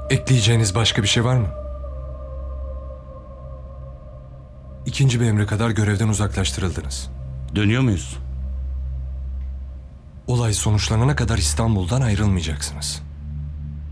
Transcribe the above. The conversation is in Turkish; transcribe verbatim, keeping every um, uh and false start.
Ekleyeceğiniz başka bir şey var mı? İkinci bir emre kadar görevden uzaklaştırıldınız. Dönüyor muyuz? Olay sonuçlanana kadar İstanbul'dan ayrılmayacaksınız.